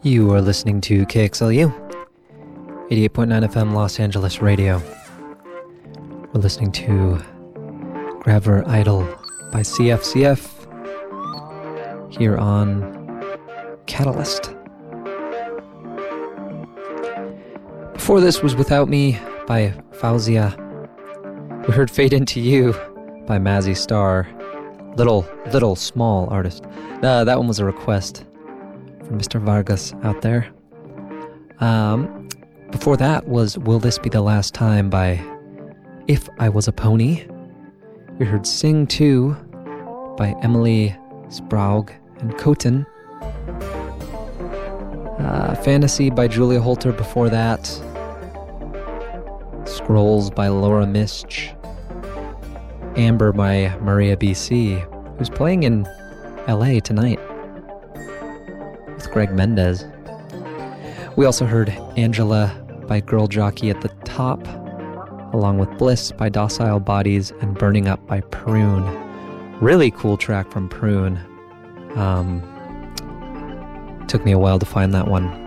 You are listening to KXLU, 88.9 FM Los Angeles Radio. We're listening to Graver Idol by CFCF here on Catalyst. Before this was Without Me by Fauzia. We heard Fade Into You by Mazzy Star. Little small artist. That one was a request from Mr. Vargas out there. Before that was Will This Be the Last Time by If I Was a Pony. We heard Sing 2 by Emily Sprague and Coten. Fantasy by Julia Holter before that. Scrolls by Laura Misch. Amber by Maria BC, who's playing in LA tonight with Greg Mendez. We also heard Angela by Girl Jockey at the top, along with Bliss by Docile Bodies and Burning Up by Prune. Really cool track from Prune. Took me a while to find that one.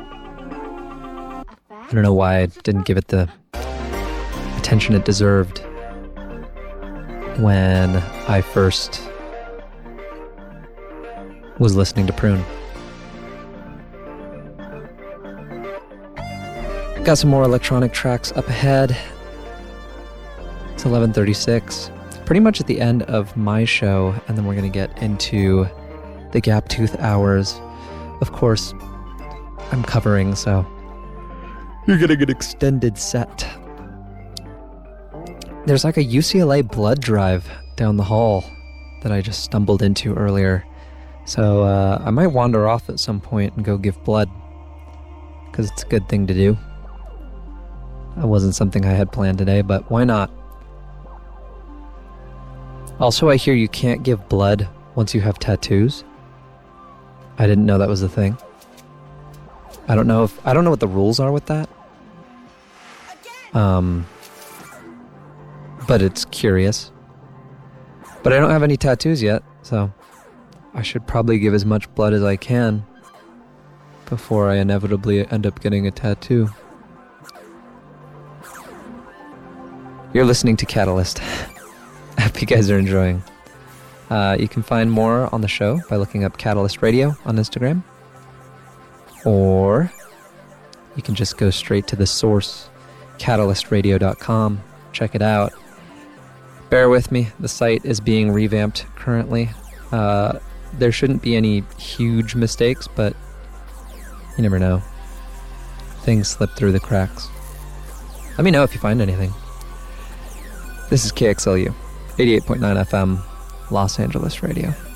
I don't know why I didn't give it the attention it deserved when I first was listening to Prune. Got some more electronic tracks up ahead. It's 11:36. Pretty much at the end of my show, and then we're going to get into the Gap Tooth hours. Of course, I'm covering, so you're getting an extended set. There's like a UCLA blood drive down the hall that I just stumbled into earlier. So I might wander off at some point and go give blood, because it's a good thing to do. That wasn't something I had planned today, but why not? Also, I hear you can't give blood once you have tattoos. I didn't know that was a thing. I don't know what the rules are with that. But it's curious. But I don't have any tattoos yet, so I should probably give as much blood as I can before I inevitably end up getting a tattoo. You're listening to Catalyst. I hope you guys are enjoying. You can find more on the show by looking up Catalyst Radio on Instagram. Or you can just go straight to the source, catalystradio.com. Check it out. Bear with me, the site is being revamped currently. There shouldn't be any huge mistakes, but you never know. Things slip through the cracks. Let me know if you find anything. This is KXLU, 88.9 FM, Los Angeles Radio.